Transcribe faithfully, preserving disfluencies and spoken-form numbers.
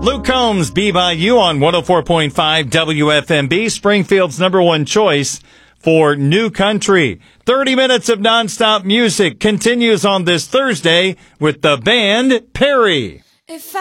Luke Combs, Be By You on one oh four point five W F M B, Springfield's number one choice for new country. thirty minutes of nonstop music continues on this Thursday with the band Perry. If